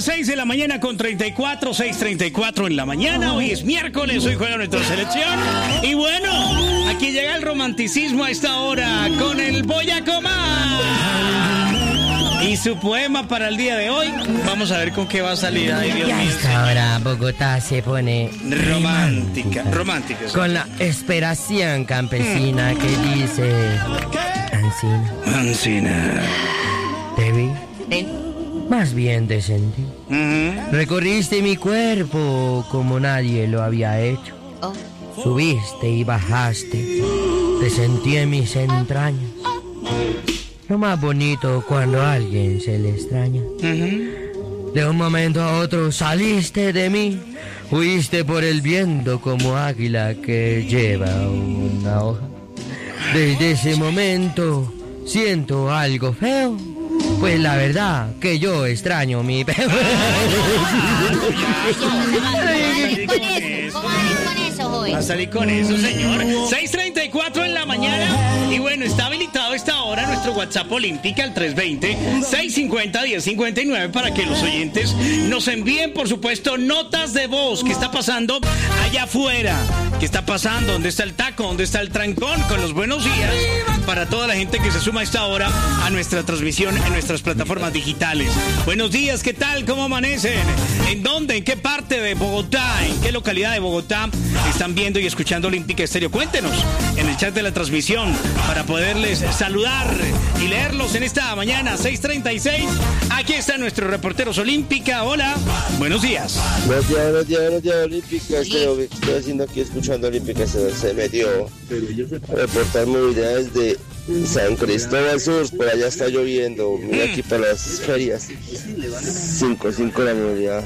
6 de la mañana con 34, 6:34 en la mañana. Hoy es miércoles, hoy juega nuestra selección. Y bueno, aquí llega el romanticismo a esta hora con el Boyacomá. Y su poema para el día de hoy, vamos a ver con qué va a salir. Ay, Dios mío. Ahora Bogotá se pone romántica. Con la esperación campesina que dice... Ancina. Te vi. Más bien te sentí. Recorriste mi cuerpo como nadie lo había hecho. Subiste y bajaste. Te sentí en mis entrañas. Lo más bonito cuando a alguien se le extraña. De un momento a otro saliste de mí. Huiste por el viento como águila que lleva una hoja. Desde ese momento siento algo feo. Pues la verdad que yo extraño mi peo. Va a salir con eso, señor. 6:34 en la mañana. Y bueno, está habilitado a esta hora nuestro WhatsApp Olímpica al 320-650-1059 para que los oyentes nos envíen, por supuesto, notas de voz. ¿Qué está pasando allá afuera? ¿Qué está pasando? ¿Dónde está el taco? ¿Dónde está el trancón? Con los buenos días para toda la gente que se suma a esta hora a nuestra transmisión en nuestras plataformas digitales. Buenos días, ¿qué tal? ¿Cómo amanecen? ¿En dónde? ¿En qué parte de Bogotá? ¿En qué localidad de Bogotá están viendo y escuchando Olímpica Estéreo? Cuéntenos en el chat de la transmisión para poderles saludar y leerlos en esta mañana, 6:36. Aquí está nuestro reporteros Olímpica. Hola, buenos días. Buenos días, Olímpica Estéreo. Estoy haciendo aquí escuchando Olímpica Estéreo. Se metió a reportar movilidades de San Cristóbal Sur. Por allá está lloviendo. Mira aquí para las ferias. 5 la movilidad.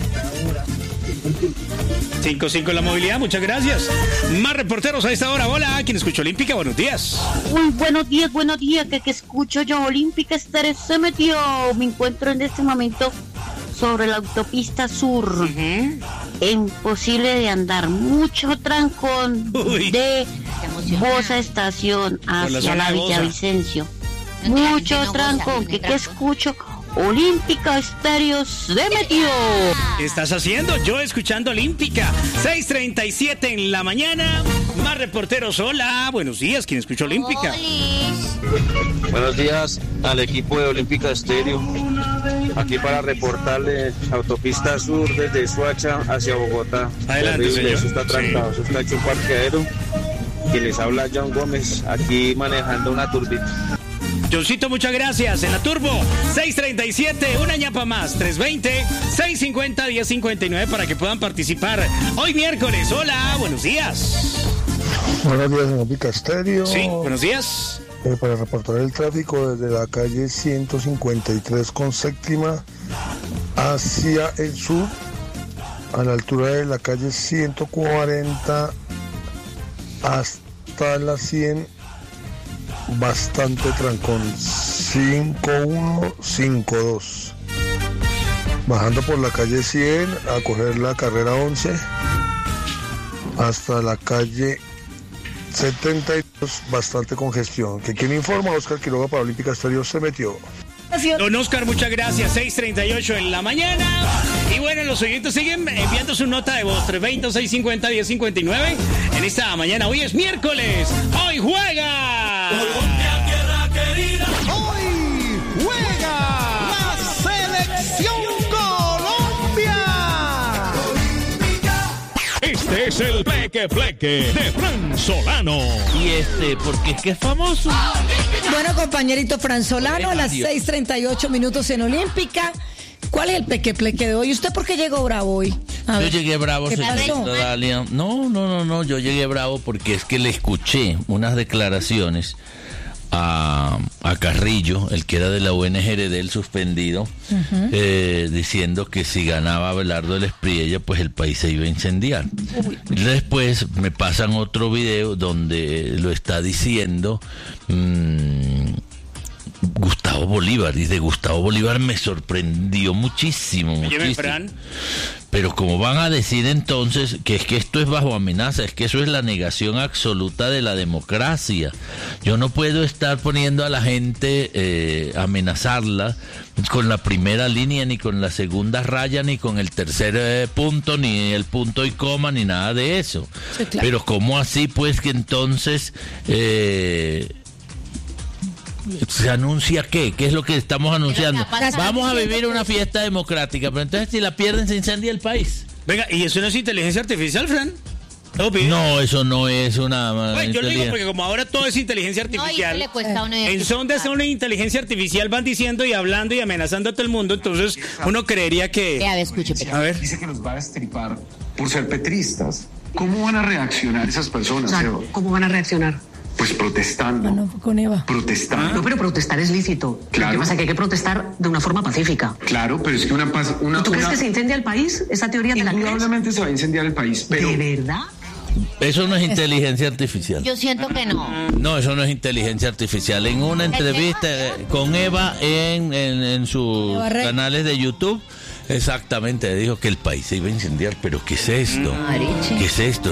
5 la movilidad, muchas gracias. Más reporteros a esta hora. Hola, ¿quién escucha Olímpica? Buenos días. Uy, buenos días, que escucho yo. Olímpica Estéreo se metió. Me encuentro en este momento sobre la autopista sur. Imposible de andar. Mucho trancón de Bosa Estación hacia la Villavicencio. Mucho trancón. ¿Qué escucho? Olímpica Estéreo se metió. ¿Qué estás haciendo? Yo escuchando Olímpica. 6:37 en la mañana. Más reporteros. Hola, buenos días. ¿Quién escucha Olímpica? Buenos días al equipo de Olímpica Estéreo. Aquí para reportarle autopista sur desde Suacha hacia Bogotá. Adelante, señor. Eso está trancado, Sí. Eso está hecho un parqueadero. Y les habla John Gómez, aquí manejando una turbita. Johncito, muchas gracias. En la Turbo, 6:37, una ñapa más, 320-650-1059 para que puedan participar. Hoy miércoles, hola, buenos días. Buenos días, Olímpica Estéreo. Sí, buenos días. Para reportar el tráfico desde la calle 153 con séptima hacia el sur, a la altura de la calle 140 hasta la 100. Bastante trancón, 5152. Bajando por la calle 100 a coger la carrera 11 hasta la calle 72, bastante congestión. ¿Quién informa? Oscar Quiroga para Olímpica Estéreo se metió. Don Oscar, muchas gracias. 6:38 en la mañana. Y bueno, los oyentes siguen enviando su nota de voz. 320-650-1059 en esta mañana. Hoy es miércoles. Hoy juega Colombia, tierra querida. Hoy juega la selección Colombia. Este es el Fleque de Fran Solano. ¿Y porque es que es famoso? Bueno, compañerito Fran Solano, a las 6:38 minutos en Olímpica. ¿Cuál es el pleque de hoy? ¿Usted por qué llegó bravo hoy? Yo llegué bravo, ¿Qué pasó? Dalia. No, yo llegué bravo porque es que le escuché unas declaraciones a Carrillo, el que era de la ONG Heredel suspendido, diciendo que si ganaba Abelardo del Espriella, pues el país se iba a incendiar. Después me pasan otro video donde lo está diciendo Gustavo Bolívar, y de Gustavo Bolívar me sorprendió muchísimo. Fran. Pero como van a decir entonces que es que esto es bajo amenaza, es que eso es la negación absoluta de la democracia. Yo no puedo estar poniendo a la gente, amenazarla con la primera línea, ni con la segunda raya, ni con el tercer punto, ni el punto y coma, ni nada de eso. Sí, claro. Pero ¿cómo así pues que entonces... ¿se anuncia qué? ¿Qué es lo que estamos anunciando? Vamos a vivir una fiesta democrática, pero entonces si la pierden se incendia el país. Venga, ¿y eso no es inteligencia artificial, Fran? No, eso no es una... Bueno, yo lo digo porque como ahora todo es inteligencia artificial, le cuesta a uno en son de una inteligencia artificial van diciendo y hablando y amenazando a todo el mundo, entonces uno creería que... A ver. Dice que los va a destripar por ser petristas. ¿Cómo van a reaccionar esas personas, Eva? ¿Cómo van a reaccionar? Pues protestando. No, con Eva. Protestando. No, pero protestar es lícito. Claro. Lo que pasa es que hay que protestar de una forma pacífica. Claro, pero es que ¿Tú crees que se incendia el país? ¿Esa teoría te la crees? Indudablemente se va a incendiar el país, pero... ¿De verdad? Eso no es inteligencia artificial. Yo siento que no. No, eso no es inteligencia artificial. En una entrevista con Eva en sus canales de YouTube, exactamente, dijo que el país se iba a incendiar. Pero ¿qué es esto? ¿Qué es esto?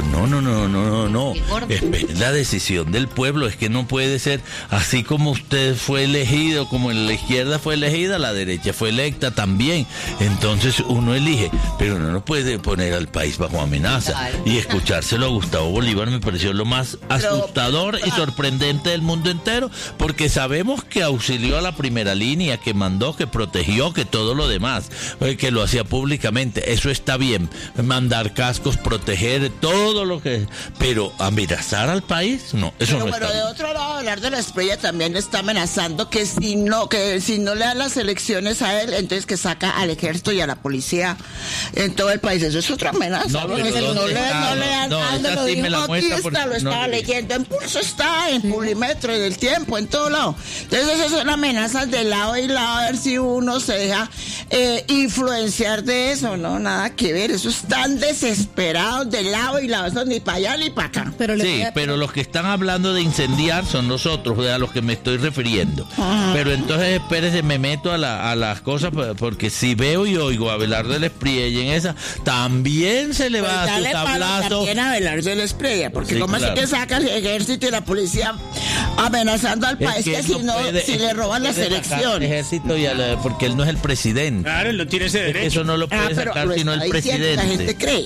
No. Es la decisión del pueblo. Es que no puede ser así como usted fue elegido, como la izquierda fue elegida, la derecha fue electa también. Entonces uno elige, pero no puede poner al país bajo amenaza. Y escuchárselo a Gustavo Bolívar me pareció lo más asustador y sorprendente del mundo entero, porque sabemos que auxilió a la primera línea, que mandó, que protegió, que todo lo demás, que lo hacía públicamente. Eso está bien, mandar cascos, proteger, todo lo que... Pero amenazar al país, no, eso no está bien. Pero de otro lado, Abelardo Espriella también está amenazando que si no le dan las elecciones a él, entonces que saca al ejército y a la policía en todo el país. Eso es otra amenaza. No le dan, aquí está, lo estaba leyendo, en Pulso está, en Publimetro, en El Tiempo, en todo lado. Entonces esas son amenazas de lado y lado, a ver si uno se deja influenciar de eso, no, nada que ver, eso están desesperados de lado y lado, eso ni para allá ni para acá. Pero los que están hablando de incendiar son nosotros, a los que me estoy refiriendo. Pero entonces espérese, me meto a las cosas, porque si veo y oigo a Abelardo Espriella en esa, también se le va a su tablazo. También a Abelardo Espriella, porque como así que saca el ejército y la policía amenazando al país, que si le roban las elecciones. Ejército porque él no es el presidente. Claro, él no tiene ese derecho. Eso no lo puede sacar sino el presidente. La gente cree.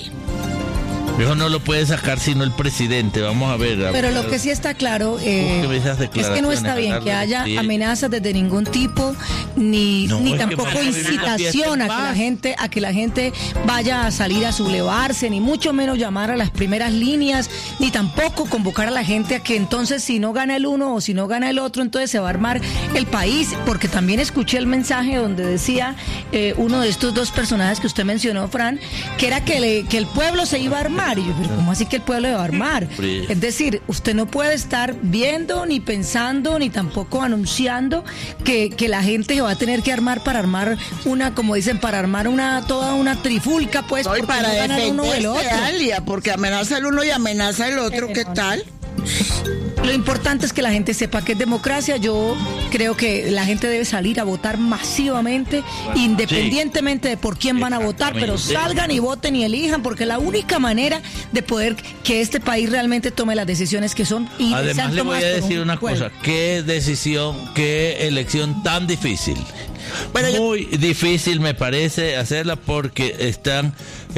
Eso no lo puede sacar sino el presidente. Vamos a ver. Pero lo que sí está claro es que no está bien que haya amenazas desde ningún tipo, ni tampoco incitación a que la gente vaya a salir a sublevarse, ni mucho menos llamar a las primeras líneas, ni tampoco convocar a la gente a que entonces si no gana el uno o si no gana el otro, entonces se va a armar el país. Porque también escuché el mensaje donde decía uno de estos dos personajes que usted mencionó, Fran, que era que el pueblo se iba a armar. Y yo, pero ¿cómo así que el pueblo va a armar? Es decir, usted no puede estar viendo, ni pensando, ni tampoco anunciando que la gente se va a tener que armar para armar una, como dicen, para armar toda una trifulca, pues, porque para no gana el uno o el otro. Alia, porque amenaza el uno y amenaza el otro, ¿qué tal? Lo importante es que la gente sepa que es democracia. Yo creo que la gente debe salir a votar masivamente, independientemente de por quién van a votar, pero salgan y voten y elijan, porque es la única manera de poder que este país realmente tome las decisiones que son. Y además le voy a decir una cosa, qué decisión, qué elección tan difícil. Muy difícil me parece hacerla, porque están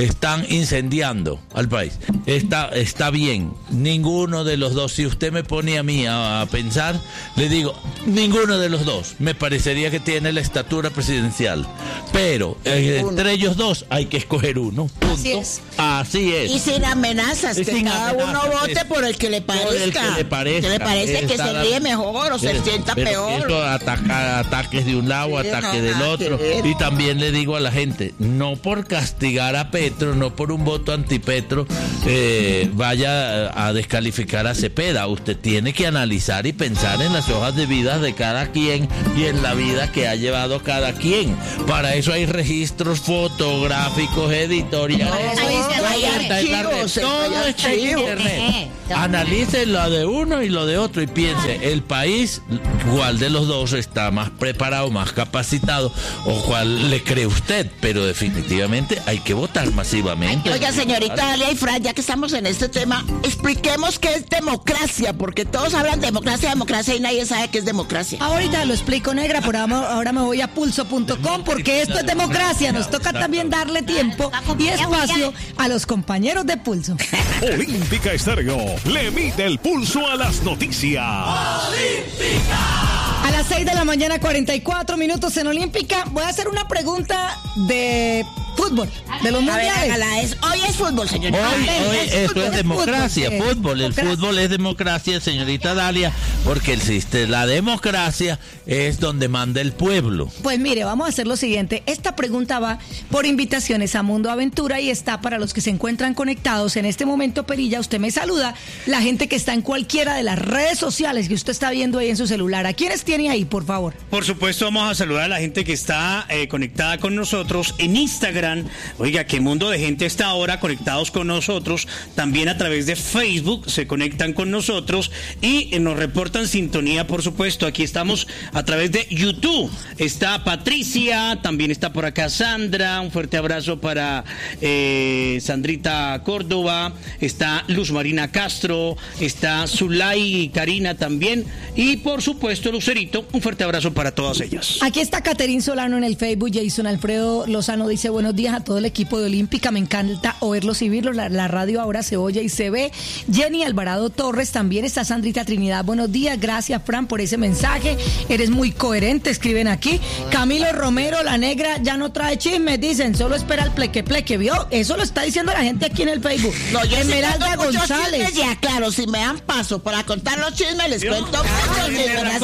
incendiando al país. Está bien, ninguno de los dos. Si usted me pone a mí a pensar, le digo, ninguno de los dos me parecería que tiene la estatura presidencial, pero entre ellos dos hay que escoger uno. Punto. Así es. Y sin amenazas, que cada uno vote por el que le parezca. Que le parece que se ríe mejor o se sienta peor. Eso ataques de un lado, ataque del otro. Y también le digo a la gente, no por castigar a Petro, no por un voto antipetro, vaya a descalificar a Cepeda. Usted tiene que analizar y pensar en las hojas de vida de cada quien y en la vida que ha llevado cada quien. Para eso hay registros fotográficos, editoriales, todo está en internet. Analice lo de uno y lo de otro y piense, el país, ¿cuál de los dos está más preparado, más capacitado o cuál le cree usted? Pero definitivamente hay que votar masivamente. Oiga, señorita Dalia y Fran, ya que estamos en este tema, expliquemos qué es democracia, porque todos hablan de democracia y nadie sabe qué es democracia. Ahorita lo explico, negra, pero ahora me voy a pulso.com porque esto es democracia. Nos toca también darle tiempo y espacio a los compañeros de Pulso. Olímpica Estéreo le mide el pulso a las noticias. ¡Olímpica! A las 6 de la mañana, 44 minutos en Olímpica. Voy a hacer una pregunta de fútbol, de los mundiales. Hoy es fútbol, señorita. Hoy esto es democracia, fútbol. El fútbol es democracia, señorita Dalia, porque existe la democracia, es donde manda el pueblo. Pues mire, vamos a hacer lo siguiente. Esta pregunta va por invitaciones a Mundo Aventura y está para los que se encuentran conectados en este momento. Perilla, usted me saluda. La gente que está en cualquiera de las redes sociales que usted está viendo ahí en su celular. ¿A quiénes tiene ahí, por favor? Por supuesto, vamos a saludar a la gente que está conectada con nosotros en Instagram. Oiga, qué mundo de gente está ahora conectados con nosotros. También a través de Facebook se conectan con nosotros y nos reportan sintonía, por supuesto. Aquí estamos a través de YouTube. Está Patricia, también está por acá Sandra. Un fuerte abrazo para Sandrita Córdoba. Está Luz Marina Castro. Está Zulay y Karina también. Y por supuesto, Lucerito, un fuerte abrazo para todas ellas. Aquí está Caterín Solano en el Facebook. Jason Alfredo Lozano dice: buenos días a todo el equipo de Olímpica, me encanta oírlos y verlos, la radio ahora se oye y se ve. Jenny Alvarado Torres también está. Sandrita Trinidad, buenos días, gracias Fran por ese mensaje, eres muy coherente, escriben aquí. Camilo Romero, la negra ya no trae chismes, dicen, solo espera el pleque, ¿vio? Eso lo está diciendo la gente aquí en el Facebook. No, yo Esmeralda sí González. Ya, claro, si me dan paso para contar los chismes, les cuento muchos chismes.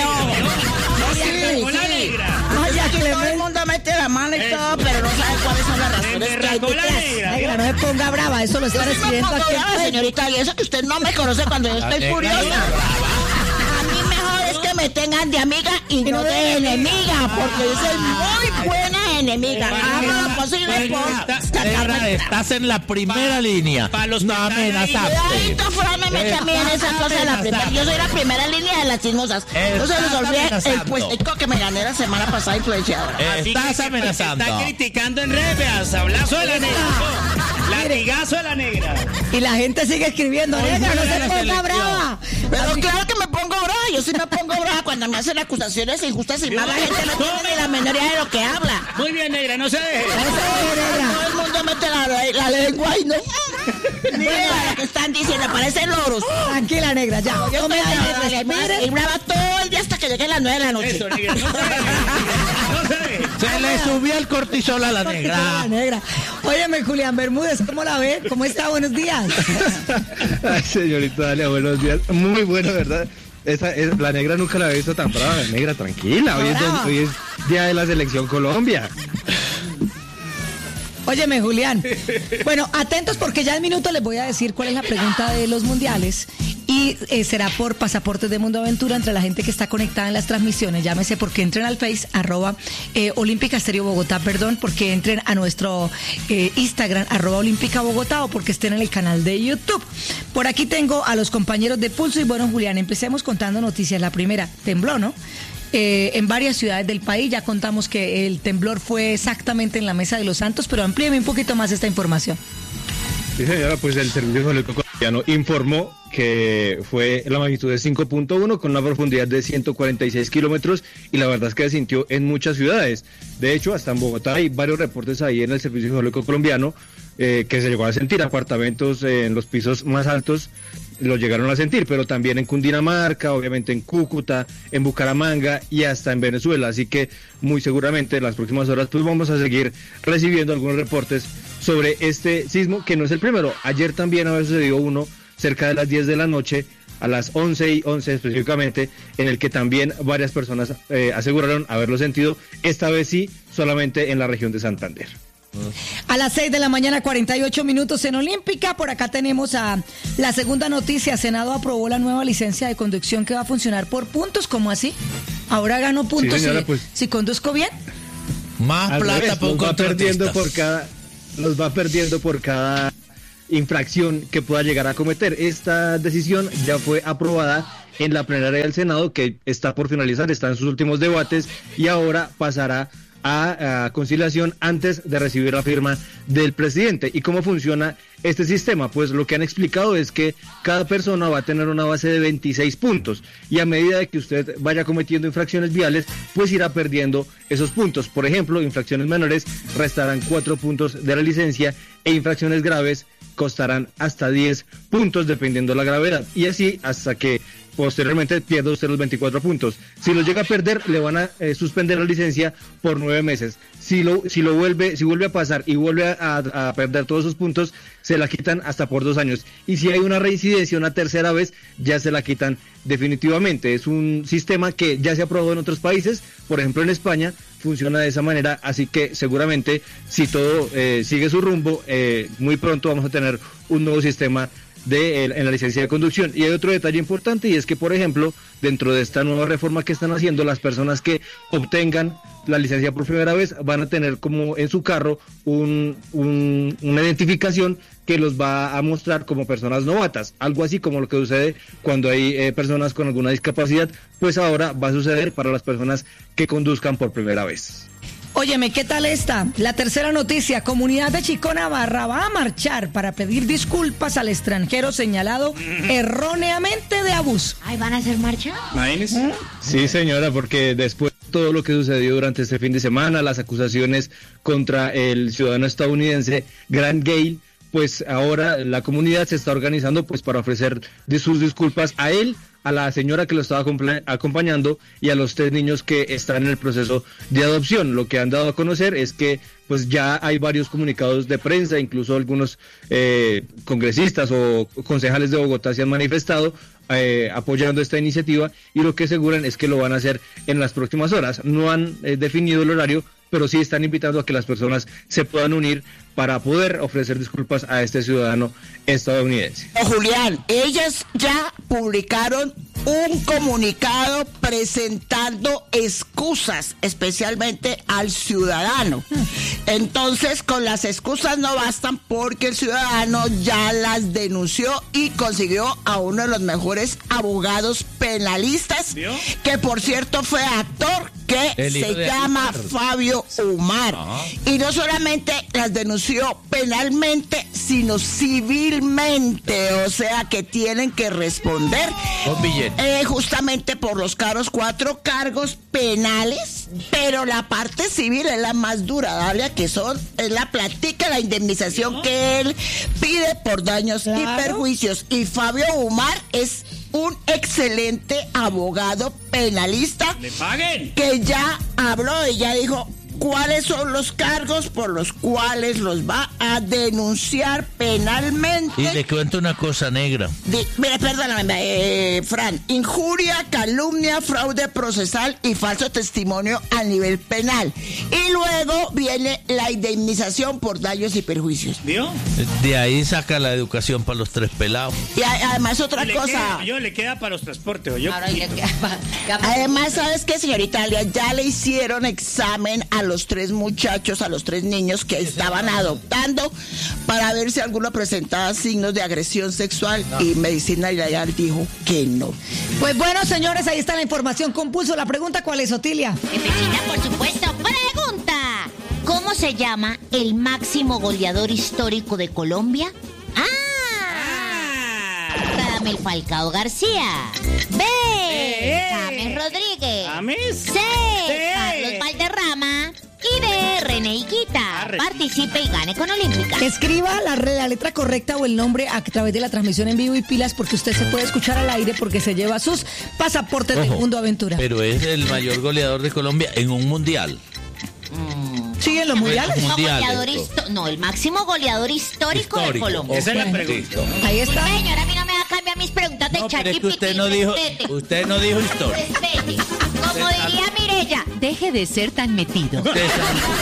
Todo el mundo mete la mano y todo, pero no sabe cuáles son las razones que hay detrás. Negra, no me ponga brava, eso lo están escribiendo aquí. Señorita, y eso que usted no me conoce cuando yo estoy furiosa. A mí mejor es que me tengan de amiga y no de enemiga, porque yo soy muy buena enemiga. Hago lo posible por... Estás en la primera línea. No amenazaste. Cuidadito, Fran, me mete a mí en esa cosa de la primera. Yo soy la primera línea de las chismosas. No se les olvide el puestico que me gané la semana pasada influenciadora. Estás amenazando. Está criticando en redes, sablazo de la negra. Latigazo de la negra. Y la gente sigue escribiendo, negra, no se ponga brava. Pero claro que me pongo brava, yo sí me pongo brava cuando me hacen acusaciones injustas y más la gente no tiene ni la menor idea de lo que habla. Muy bien, negra, no se deje. Todo el mundo mete la lengua y no. Mira lo que están diciendo, parecen loros. Tranquila, negra, ya. Yo me y brava todo el día hasta que lleguen las 9 de la noche. Eso, negra, no se deje. Se le subió el cortisol a la negra. Óyeme, Julián Bermúdez, ¿cómo la ve? ¿Cómo está? Buenos días. Ay, señorita Dalia, buenos días. Muy bueno, ¿verdad? La negra nunca la había visto tan brava. La negra, tranquila. Hoy es día de la selección Colombia. Óyeme, Julián. Bueno, atentos porque ya en minutos les voy a decir cuál es la pregunta de los mundiales y será por pasaportes de Mundo Aventura entre la gente que está conectada en las transmisiones. Llámese porque entren al Face, @Olímpica Estéreo Bogotá, porque entren a nuestro Instagram, @Olímpica Bogotá, o porque estén en el canal de YouTube. Por aquí tengo a los compañeros de Pulso y bueno, Julián, empecemos contando noticias. La primera, tembló, ¿no? En varias ciudades del país. Ya contamos que el temblor fue exactamente en la Mesa de los Santos, pero amplíeme un poquito más esta información. Sí, señora, pues el Servicio Geológico Colombiano informó que fue la magnitud de 5.1 con una profundidad de 146 kilómetros y la verdad es que se sintió en muchas ciudades. De hecho, hasta en Bogotá hay varios reportes ahí en el Servicio Geológico Colombiano que se llegó a sentir. Apartamentos en los pisos más altos lo llegaron a sentir, pero también en Cundinamarca, obviamente en Cúcuta, en Bucaramanga y hasta en Venezuela. Así que muy seguramente en las próximas horas pues vamos a seguir recibiendo algunos reportes sobre este sismo, que no es el primero. Ayer también había sucedido uno cerca de las 10 de la noche, a las 11:11 específicamente, en el que también varias personas aseguraron haberlo sentido, esta vez sí, solamente en la región de Santander. A las 6 de la mañana, 48 minutos en Olímpica. Por acá tenemos a la segunda noticia. Senado aprobó la nueva licencia de conducción que va a funcionar por puntos. ¿Cómo así? Ahora gano puntos, sí, señora, si conduzco bien. Más plata por los va perdiendo por cada infracción que pueda llegar a cometer. Esta decisión ya fue aprobada en la plenaria del Senado, que está por finalizar, está en sus últimos debates, y ahora pasará a conciliación antes de recibir la firma del presidente. ¿Y cómo funciona este sistema? Pues lo que han explicado es que cada persona va a tener una base de 26 puntos, y a medida de que usted vaya cometiendo infracciones viales, pues irá perdiendo esos puntos. Por ejemplo, infracciones menores restarán 4 puntos de la licencia, e infracciones graves costarán hasta 10 puntos dependiendo la gravedad, y así hasta que posteriormente pierda usted los 24 puntos. Si lo llega a perder, le van a suspender la licencia por 9 meses. Si vuelve a pasar y vuelve a perder todos esos puntos, se la quitan hasta por 2 años. Y si hay una reincidencia una tercera vez, ya se la quitan definitivamente. Es un sistema que ya se aprobó en otros países, por ejemplo en España funciona de esa manera, así que seguramente si todo sigue su rumbo, muy pronto vamos a tener un nuevo sistema en la licencia de conducción. Y hay otro detalle importante, y es que, por ejemplo, dentro de esta nueva reforma que están haciendo, las personas que obtengan la licencia por primera vez van a tener como en su carro una identificación que los va a mostrar como personas novatas, algo así como lo que sucede cuando hay personas con alguna discapacidad, pues ahora va a suceder para las personas que conduzcan por primera vez. Óyeme, ¿qué tal esta? La tercera noticia, comunidad de Chicó-Navarra va a marchar para pedir disculpas al extranjero señalado erróneamente de abuso. ¿Ay, van a hacer marcha? Sí, señora, porque después de todo lo que sucedió durante este fin de semana, las acusaciones contra el ciudadano estadounidense Grant Gale, pues ahora la comunidad se está organizando pues para ofrecer sus disculpas a él, a la señora que lo estaba acompañando y a los 3 niños que están en el proceso de adopción. Lo que han dado a conocer es que pues ya hay varios comunicados de prensa, incluso algunos congresistas o concejales de Bogotá se han manifestado apoyando esta iniciativa, y lo que aseguran es que lo van a hacer en las próximas horas. No han definido el horario, pero sí están invitando a que las personas se puedan unir para poder ofrecer disculpas a este ciudadano estadounidense. Julián, ellas ya publicaron un comunicado presentando excusas, especialmente al ciudadano. Entonces, con las excusas no bastan, porque el ciudadano ya las denunció y consiguió a uno de los mejores abogados penalistas, ¿vio? Que por cierto fue actor, que se llama Fabio Umar. Y no solamente las denunció penalmente, sino civilmente, o sea que tienen que responder justamente por los 4 cargos penales, pero la parte civil es la más dura, Dalia, que es la platica, la indemnización que él pide por daños y perjuicios. Y Fabio Umar es un excelente abogado penalista. ¡Le paguen! Que ya habló y ya dijo cuáles son los cargos por los cuales los va a denunciar penalmente. Y le cuento una cosa negra. Mira, perdóname, Fran. Injuria, calumnia, fraude procesal y falso testimonio a nivel penal. Y luego viene la indemnización por daños y perjuicios. ¿Vio? De ahí saca la educación para los 3 pelados. Y además otra cosa. Le queda para los transportes. Además, ¿sabes qué, señorita Alia? Ya le hicieron examen a los 3 muchachos, a los 3 niños que estaban adoptando, para ver si alguno presentaba signos de agresión sexual, y Medicina Legal dijo que no. Pues bueno, señores, ahí está la información con pulso. La pregunta, ¿cuál es, Otilia? Jefecita, por supuesto. Pregunta: ¿cómo se llama el máximo goleador histórico de Colombia? Radamel Falcao García. B. James Rodríguez. C. Carlos Valderrama. Y D. René Higuita. Participe y gane con Olímpica. Escriba la letra correcta o el nombre a través de la transmisión en vivo, y pilas, porque usted se puede escuchar al aire, porque se lleva sus pasaportes del Mundo Aventura. Pero es el mayor goleador de Colombia en un mundial. Sí, en los mundiales. El máximo goleador histórico de Colombia. Esa es la pregunta. Ahí está. Señora, a mí no me a mis preguntas de chat. Pero es que usted no dijo historia. Respete. Como diría Mireya, deje de ser tan metido.